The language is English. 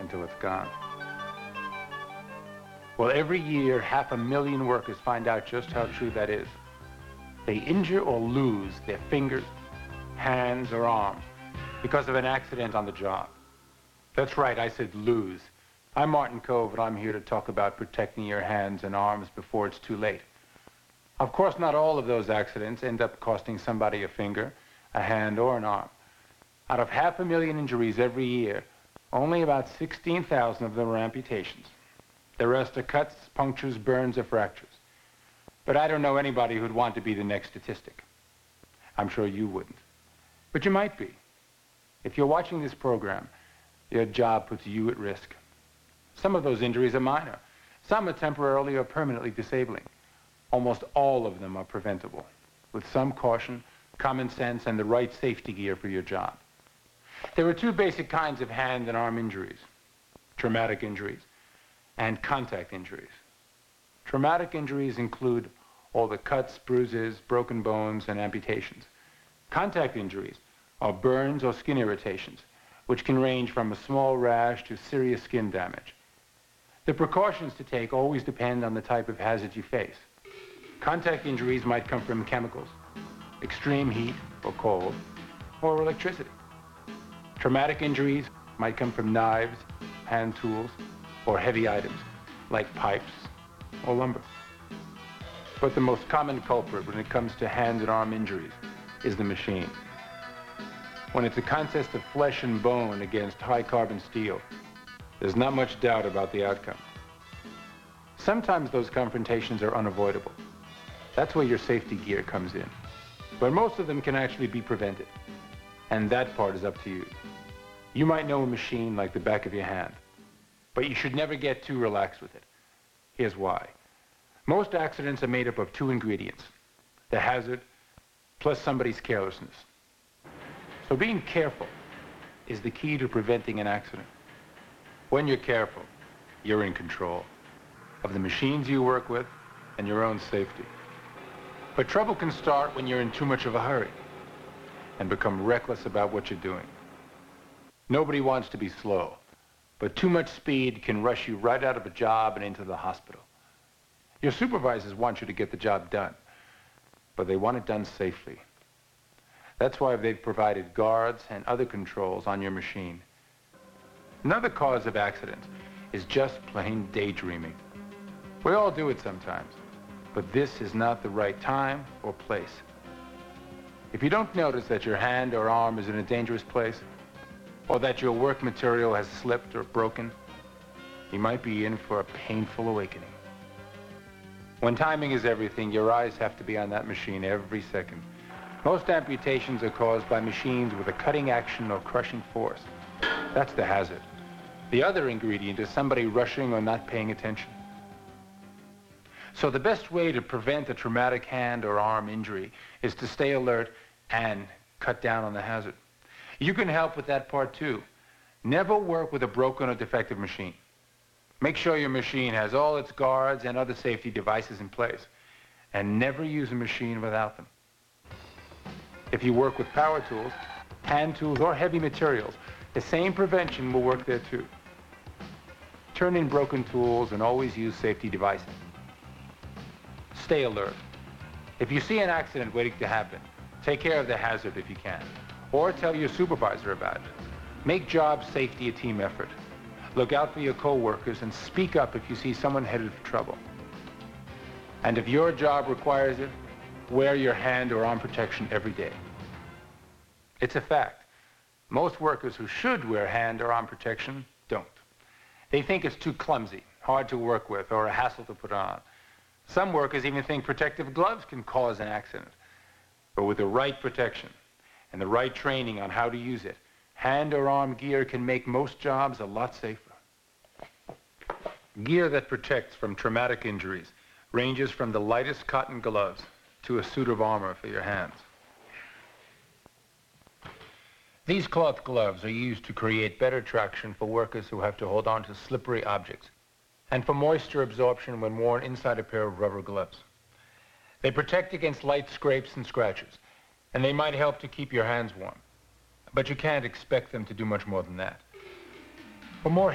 until it's gone. Well, every year, 500,000 workers find out just how true that is. They injure or lose their fingers, hands, or arms because of an accident on the job. That's right, I said lose. I'm Martin Kove, and I'm here to talk about protecting your hands and arms before it's too late. Of course, not all of those accidents end up costing somebody a finger, a hand, or an arm. Out of 500,000 injuries every year, only about 16,000 of them are amputations. The rest are cuts, punctures, burns, or fractures. But I don't know anybody who'd want to be the next statistic. I'm sure you wouldn't. But you might be. If you're watching this program, your job puts you at risk. Some of those injuries are minor. Some are temporarily or permanently disabling. Almost all of them are preventable, with some caution, common sense, and the right safety gear for your job. There are two basic kinds of hand and arm injuries: traumatic injuries and contact injuries. Traumatic injuries include all the cuts, bruises, broken bones, and amputations. Contact injuries are burns or skin irritations, which can range from a small rash to serious skin damage. The precautions to take always depend on the type of hazard you face. Contact injuries might come from chemicals, extreme heat or cold, or electricity. Traumatic injuries might come from knives, hand tools, or heavy items like pipes or lumber. But the most common culprit when it comes to hand and arm injuries is the machine. When it's a contest of flesh and bone against high-carbon steel, there's not much doubt about the outcome. Sometimes those confrontations are unavoidable. That's where your safety gear comes in. But most of them can actually be prevented. And that part is up to you. You might know a machine like the back of your hand, but you should never get too relaxed with it. Here's why. Most accidents are made up of two ingredients: the hazard plus somebody's carelessness. So being careful is the key to preventing an accident. When you're careful, you're in control of the machines you work with and your own safety. But trouble can start when you're in too much of a hurry and become reckless about what you're doing. Nobody wants to be slow, but too much speed can rush you right out of a job and into the hospital. Your supervisors want you to get the job done, but they want it done safely. That's why they've provided guards and other controls on your machine. Another cause of accidents is just plain daydreaming. We all do it sometimes, but this is not the right time or place. If you don't notice that your hand or arm is in a dangerous place, or that your work material has slipped or broken, you might be in for a painful awakening. When timing is everything, your eyes have to be on that machine every second. Most amputations are caused by machines with a cutting action or crushing force. That's the hazard. The other ingredient is somebody rushing or not paying attention. So the best way to prevent a traumatic hand or arm injury is to stay alert and cut down on the hazard. You can help with that part too. Never work with a broken or defective machine. Make sure your machine has all its guards and other safety devices in place, and never use a machine without them. If you work with power tools, hand tools, or heavy materials, the same prevention will work there too. Turn in broken tools and always use safety devices. Stay alert. If you see an accident waiting to happen, take care of the hazard if you can, or tell your supervisor about it. Make job safety a team effort. Look out for your co-workers and speak up if you see someone headed for trouble. And if your job requires it, wear your hand or arm protection every day. It's a fact. Most workers who should wear hand or arm protection don't. They think it's too clumsy, hard to work with, or a hassle to put on. Some workers even think protective gloves can cause an accident. But with the right protection and the right training on how to use it, hand or arm gear can make most jobs a lot safer. Gear that protects from traumatic injuries ranges from the lightest cotton gloves to a suit of armor for your hands. These cloth gloves are used to create better traction for workers who have to hold on to slippery objects, and for moisture absorption when worn inside a pair of rubber gloves. They protect against light scrapes and scratches, and they might help to keep your hands warm. But you can't expect them to do much more than that. For more